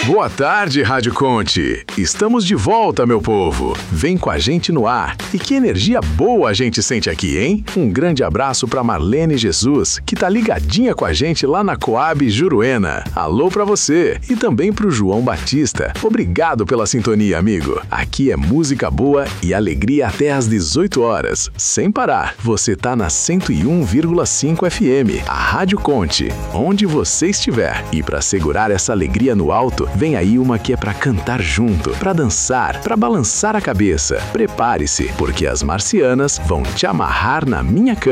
Boa tarde, Rádio Conte. Estamos de volta, meu povo. Vem com a gente no ar. E que energia boa a gente sente aqui, hein? Um grande abraço pra Marlene Jesus, que tá ligadinha com a gente lá na Coab Juruena. Alô pra você. E também pro João Batista. Obrigado pela sintonia, amigo. Aqui é música boa e alegria até às 18 horas. Sem parar. Você tá na 101,5 FM, a Rádio Conte, onde você estiver. E pra segurar essa alegria no alto, vem aí uma que é pra cantar junto, pra dançar, pra balançar a cabeça. Prepare-se, porque as marcianas vão te amarrar na minha cama.